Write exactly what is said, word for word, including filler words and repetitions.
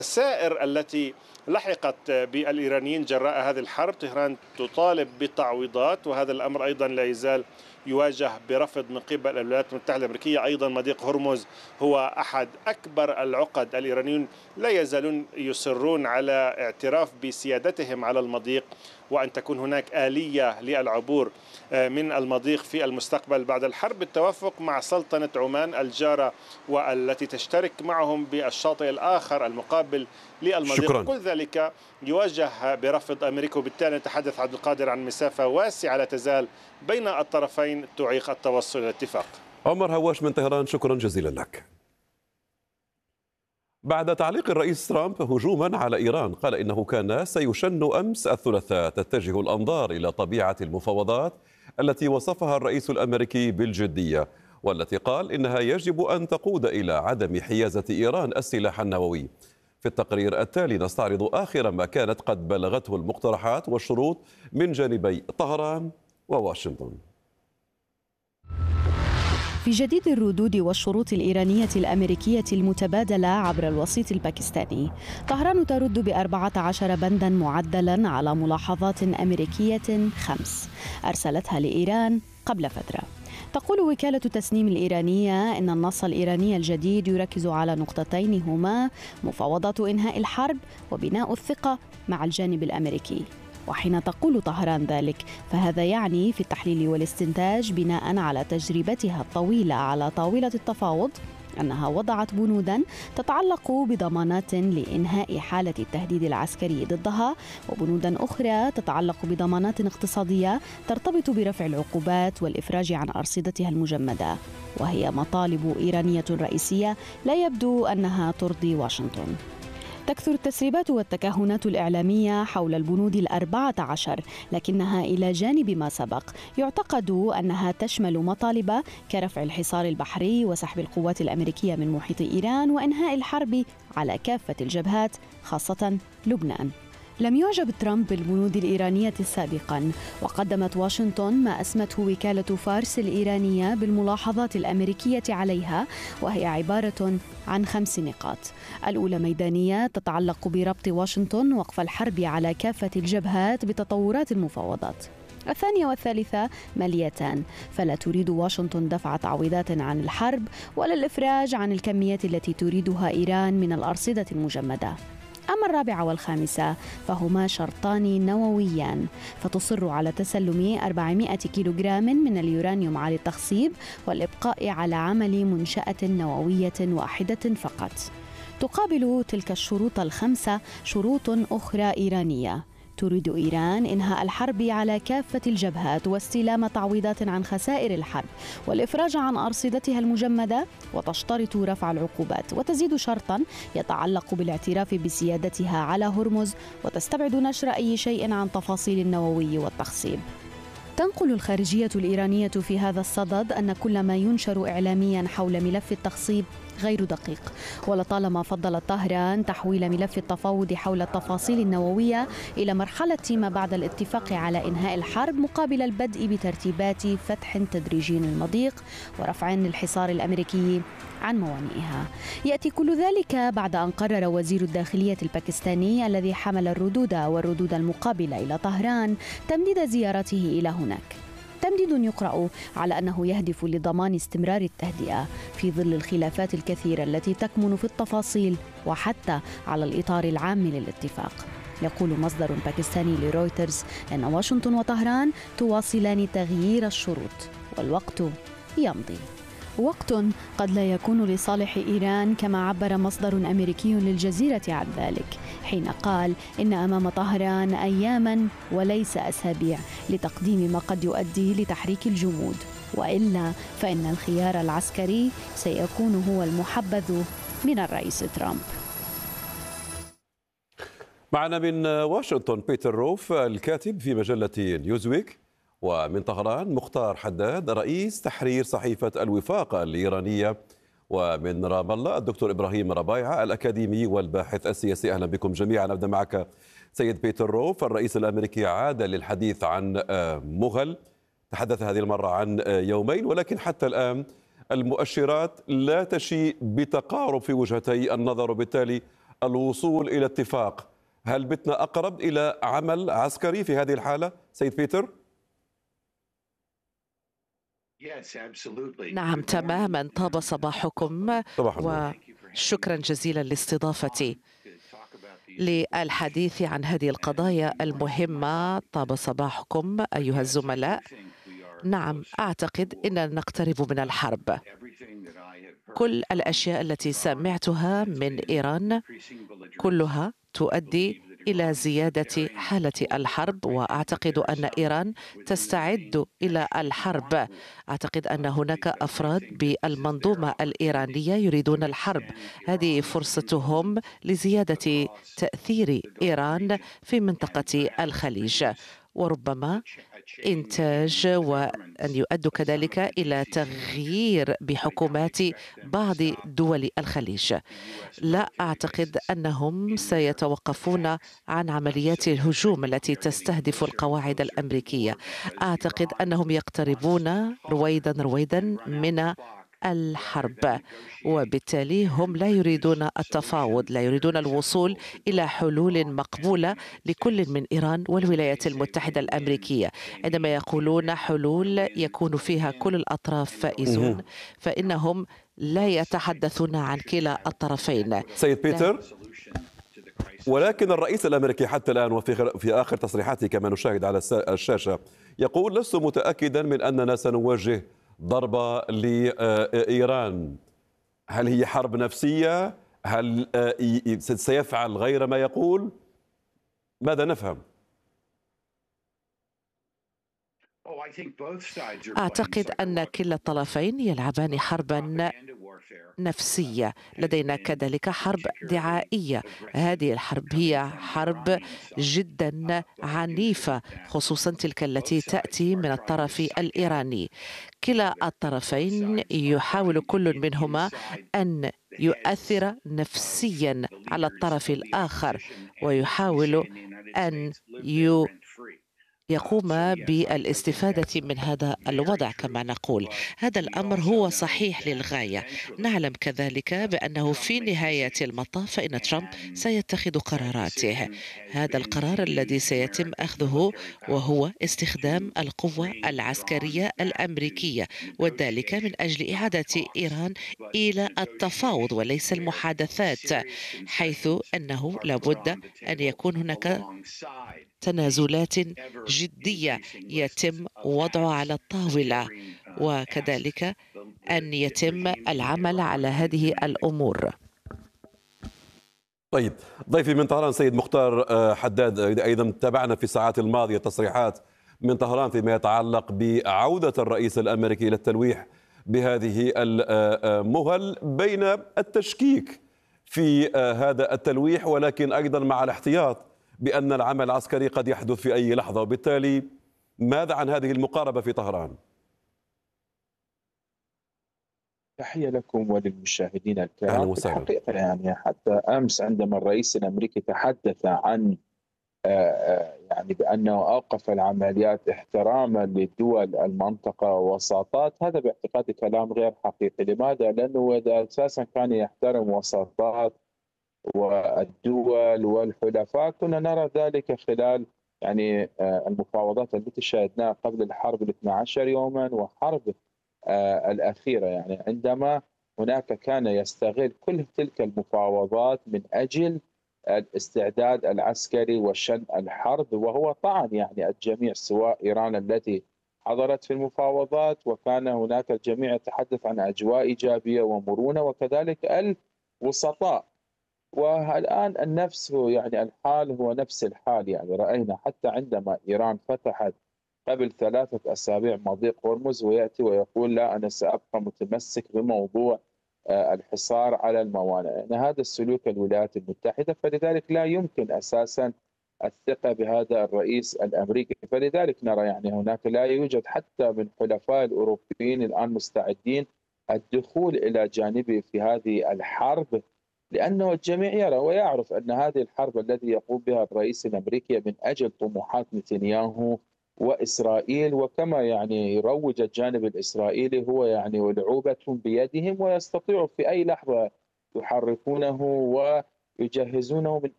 الخسائر التي لحقت بالإيرانيين جراء هذه الحرب. طهران تطالب بالتعويضات، وهذا الأمر أيضا لا يزال يواجه برفض من قبل الولايات المتحدة الأمريكية. أيضا مضيق هرمز هو أحد أكبر العقد. الإيرانيون لا يزالون يصرون على اعتراف بسيادتهم على المضيق، وأن تكون هناك آلية للعبور من المضيق في المستقبل بعد الحرب بالتوافق مع سلطنة عمان الجارة والتي تشترك معهم بالشاطئ الآخر المقابل للمضيق. شكرا. كل ذلك يواجه برفض أمريكا، وبالتالي نتحدث عبد القادر عن مسافة واسعة لا تزال بين الطرفين تعيق التوصل إلى اتفاق. عمر هواش من طهران، شكرا جزيلا لك. بعد تعليق الرئيس ترامب هجوما على إيران، قال إنه كان سيشن أمس الثلاثاء تتجه الأنظار إلى طبيعة المفاوضات التي وصفها الرئيس الأمريكي بالجدية، والتي قال إنها يجب أن تقود إلى عدم حيازة إيران السلاح النووي. في التقرير التالي نستعرض آخر ما كانت قد بلغته المقترحات والشروط من جانبي طهران وواشنطن. في جديد الردود والشروط الإيرانية الأمريكية المتبادلة عبر الوسيط الباكستاني، طهران ترد بأربعة عشر بندا معدلا على ملاحظات أمريكية خمس أرسلتها لإيران قبل فترة. تقول وكالة تسنيم الإيرانية إن النص الإيراني الجديد يركز على نقطتين هما مفاوضات إنهاء الحرب وبناء الثقة مع الجانب الأمريكي. وحين تقول طهران ذلك فهذا يعني في التحليل والاستنتاج بناء على تجربتها الطويلة على طاولة التفاوض أنها وضعت بنودا تتعلق بضمانات لإنهاء حالة التهديد العسكري ضدها، وبنودا أخرى تتعلق بضمانات اقتصادية ترتبط برفع العقوبات والإفراج عن أرصدتها المجمدة، وهي مطالب إيرانية رئيسية لا يبدو أنها ترضي واشنطن. تكثر التسريبات والتكهنات الإعلامية حول البنود الأربعة عشر، لكنها إلى جانب ما سبق يعتقد أنها تشمل مطالب كرفع الحصار البحري وسحب القوات الأمريكية من محيط إيران وإنهاء الحرب على كافة الجبهات خاصة لبنان. لم يعجب ترامب بالبنود الإيرانية سابقا، وقدمت واشنطن ما أسمته وكالة فارس الإيرانية بالملاحظات الأمريكية عليها، وهي عبارة عن خمس نقاط. الأولى ميدانية تتعلق بربط واشنطن وقف الحرب على كافة الجبهات بتطورات المفاوضات. الثانية والثالثة ماليتان، فلا تريد واشنطن دفع تعويضات عن الحرب ولا الإفراج عن الكميات التي تريدها إيران من الأرصدة المجمدة. أما الرابعة والخامسة فهما شرطان نوويان، فتصر على تسلم أربعمائة كيلوغرام من اليورانيوم على التخصيب والإبقاء على عمل منشأة نووية واحدة فقط. تقابل تلك الشروط الخمسة شروط أخرى إيرانية. تريد إيران إنهاء الحرب على كافة الجبهات واستلام تعويضات عن خسائر الحرب والإفراج عن أرصدتها المجمدة، وتشترط رفع العقوبات، وتزيد شرطا يتعلق بالاعتراف بسيادتها على هرمز، وتستبعد نشر أي شيء عن تفاصيل النووي والتخصيب. تنقل الخارجية الإيرانية في هذا الصدد أن كل ما ينشر إعلاميا حول ملف التخصيب غير دقيق، ولطالما فضل طهران تحويل ملف التفاوض حول التفاصيل النووية إلى مرحلة ما بعد الاتفاق على إنهاء الحرب مقابل البدء بترتيبات فتح تدريجي للمضيق ورفع الحصار الأمريكي عن موانئها. يأتي كل ذلك بعد أن قرر وزير الداخلية الباكستاني الذي حمل الردود والردود المقابلة إلى طهران تمديد زيارته إلى هناك. تمديد يقرأ على أنه يهدف لضمان استمرار التهدئة في ظل الخلافات الكثيرة التي تكمن في التفاصيل وحتى على الإطار العام للاتفاق. يقول مصدر باكستاني لرويترز أن واشنطن وطهران تواصلان تغيير الشروط والوقت يمضي. وقت قد لا يكون لصالح إيران كما عبر مصدر أمريكي للجزيرة عن ذلك حين قال إن أمام طهران أياما وليس أسابيع لتقديم ما قد يؤدي لتحريك الجمود، وإلا فإن الخيار العسكري سيكون هو المحبذ من الرئيس ترامب. معنا من واشنطن بيتر روف الكاتب في مجلة نيوزويك، ومن طهران مختار حداد رئيس تحرير صحيفة الوفاق الإيرانية، ومن رام الله الدكتور إبراهيم ربايعة الأكاديمي والباحث السياسي. أهلا بكم جميعا. أبدأ معك سيد بيتر روف. الرئيس الأمريكي عاد للحديث عن مغل، تحدث هذه المرة عن يومين، ولكن حتى الآن المؤشرات لا تشيء بتقارب في وجهتي النظر، وبالتالي الوصول إلى اتفاق، هل بتنا أقرب إلى عمل عسكري في هذه الحالة سيد بيتر؟ نعم تماما. طاب صباحكم صباح النور. وشكرا جزيلا لاستضافتي للحديث عن هذه القضايا المهمة. طاب صباحكم أيها الزملاء. نعم أعتقد أننا نقترب من الحرب. كل الأشياء التي سمعتها من إيران كلها تؤدي إلى زيادة حالة الحرب، وأعتقد أن إيران تستعد إلى الحرب. أعتقد أن هناك أفراد بالمنظومة الإيرانية يريدون الحرب. هذه فرصتهم لزيادة تأثير إيران في منطقة الخليج، وربما إنتاج وأن يؤدوا كذلك إلى تغيير بحكومات بعض دول الخليج. لا أعتقد أنهم سيتوقفون عن عمليات الهجوم التي تستهدف القواعد الأمريكية. أعتقد أنهم يقتربون رويدا رويدا من الحرب، وبالتالي هم لا يريدون التفاوض، لا يريدون الوصول إلى حلول مقبولة لكل من إيران والولايات المتحدة الأمريكية. عندما يقولون حلول يكون فيها كل الأطراف فائزون، فإنهم لا يتحدثون عن كلا الطرفين. سيد بيتر، ولكن الرئيس الأمريكي حتى الآن وفي في آخر تصريحاته كما نشاهد على الشاشة يقول: لست متأكدا من أننا سنوجه ضربة لإيران. هل هي حرب نفسية؟ هل سيفعل غير ما يقول؟ ماذا نفهم؟ أعتقد أن كلا الطرفين يلعبان حربا نفسية. لدينا كذلك حرب دعائية. هذه الحرب هي حرب جدا عنيفة، خصوصا تلك التي تأتي من الطرف الإيراني. كلا الطرفين يحاول كل منهما أن يؤثر نفسيا على الطرف الآخر، ويحاول أن ي يقوم بالاستفادة من هذا الوضع كما نقول. هذا الأمر هو صحيح للغاية. نعلم كذلك بأنه في نهاية المطاف فإن ترامب سيتخذ قراراته. هذا القرار الذي سيتم أخذه وهو استخدام القوة العسكرية الأمريكية، وذلك من أجل إعادة إيران إلى التفاوض وليس المحادثات، حيث أنه لابد أن يكون هناك تنازلات جدية يتم وضعها على الطاولة، وكذلك أن يتم العمل على هذه الأمور. طيب، ضيفي من طهران سيد مختار حداد، أيضا تابعنا في الساعات الماضية تصريحات من طهران فيما يتعلق بعودة الرئيس الأمريكي إلى التلويح بهذه المهل، بين التشكيك في هذا التلويح ولكن أيضا مع الاحتياط بأن العمل العسكري قد يحدث في أي لحظة. وبالتالي ماذا عن هذه المقاربة في طهران؟ تحية لكم وللمشاهدين الكرام. في الحقيقة يعني حتى أمس عندما الرئيس الأمريكي تحدث عن يعني بأنه أوقف العمليات احتراما لدول المنطقة ووساطات، هذا باعتقادي كلام غير حقيقي. لماذا؟ لأنه إذا أساسا كان يحترم وساطات والدول والحلفاء كنا نرى ذلك خلال يعني المفاوضات التي شاهدناها قبل الحرب الاثنى عشر يوما وحرب الأخيرة، يعني عندما هناك كان يستغل كل تلك المفاوضات من أجل الاستعداد العسكري وشن الحرب، وهو طعن يعني الجميع سواء إيران التي حضرت في المفاوضات، وكان هناك الجميع يتحدث عن أجواء إيجابية ومرونة، وكذلك الوسطاء. والآن النفس هو يعني الحال هو نفس الحال. يعني رأينا حتى عندما إيران فتحت قبل ثلاثة أسابيع مضيق هرمز ويأتي ويقول لا أنا سأبقى متمسك بموضوع الحصار على الموانئ، يعني هذا السلوك الولايات المتحدة، فلذلك لا يمكن أساسا الثقة بهذا الرئيس الأمريكي. فلذلك نرى يعني هناك لا يوجد حتى من حلفاء الأوروبيين الآن مستعدين الدخول إلى جانبه في هذه الحرب، لأنه الجميع يرى ويعرف أن هذه الحرب التي يقوم بها الرئيس الأمريكي من أجل طموحات نتنياهو وإسرائيل، وكما يعني يروج الجانب الإسرائيلي هو يعني ولعوبة بيدهم ويستطيعوا في أي لحظة يحركونه يجهزونه من